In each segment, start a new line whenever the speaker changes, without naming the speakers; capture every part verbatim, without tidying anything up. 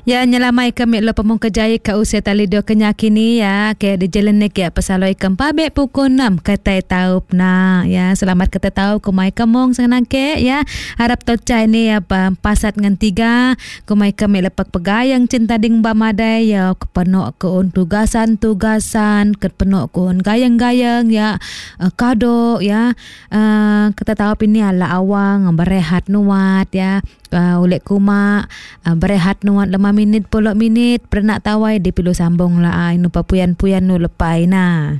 Ya nyelamai kami lo pemung kejaya ke usia tali dua kenyakini ya ke di jalan nek ya pasaloi kempabek pukul enam ketai taup na ya selamat kata tahu kumai kemong senang ke ya harap tocai ni ya pasat ngan tiga kumai kami lepak pegayang cinta ding bamadai ya kepenok keun tugasan tugasan kepenok keun gayang-gayang ya uh, kado ya uh, kata tahu ini ala awang berehat nuat ya Uh, ulek kuma uh, berehat nuat lima minit puluh minit pernah tawai di pilu sambung lah inu papuyan-puyan nu lepai na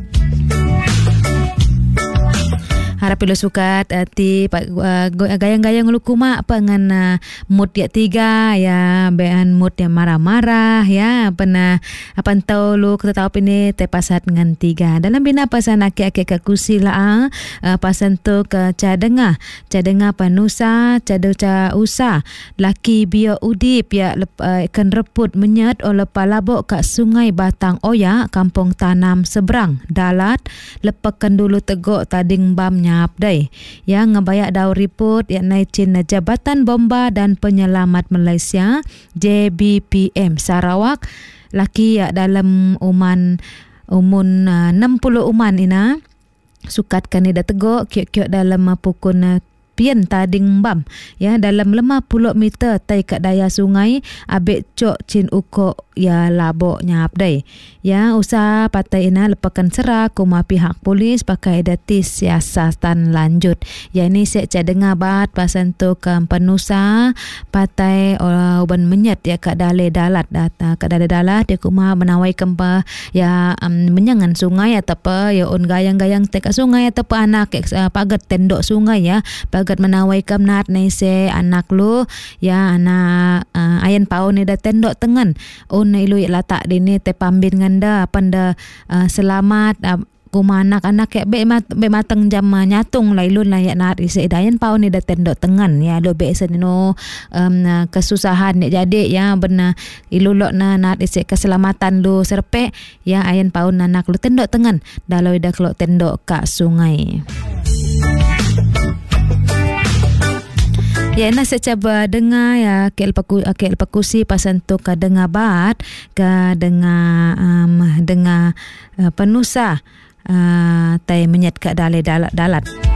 harap pilu sukat uh, ti uh, gayang-gayang ulu kuma apa ngan uh, mood dia tiga ya bean mood yang marah-marah ya pernah apa entau lu kita tahu ini te pasat ngan tiga dalam bina pasan aki-aki ke kursi lah uh, pasan tu ke cadenga cadenga panusa cadeca usa laki bio udip ya lep, uh, ikan reput menyet oleh palabok kat sungai Batang Oya kampung tanam seberang dalat lepekan dulu tegok tading bamnya Abdai yang ngebayak daur report yang naicin Jabatan Bomba dan Penyelamat Malaysia J B P M Sarawak laki ya dalam uman umun uh, enam puluh uman ina sukat kanida tegok kiok-kiok dalam uh, pukul uh, pian tading bam ya dalam lima puluh meter tai kat daya sungai abek cok cin uko ya labok nyap dai ya usaha patai ina lepakan serah kuma pihak polis pakai datis siasatan lanjut ya ini saya cadenga bat pasan tu ke penusa patai uh, uban menyet ya kat dale dalat data kat dale dalat dia kuma menawai kempa ya um, menyangan sungai atau apa ya on gayang-gayang tek sungai atau apa anak uh, pagat tendok sungai ya pagat menawai kemnat nese anak lu ya anak uh, ayan pau ni dah tendok tengan on ilu latak dini te pambin nganda panda uh, selamat uh, kuma anak-anak kayak be mat be matang jam uh, nyatung lailun lah ya nat isi dayan pau ni dah tendok tengan ya lo be senino um, uh, kesusahan ni jadi ya benar ilu lo na nat isi keselamatan lu serpe ya ayan pau anak lu tendok tengan dalau ida kelok tendok ka sungai. Ya na saya coba dengar ya kel paku kel pakusi pasan tu ka dengar bat ka dengar um, dengar uh, penusa uh, tai menyet ka dale dalat dalat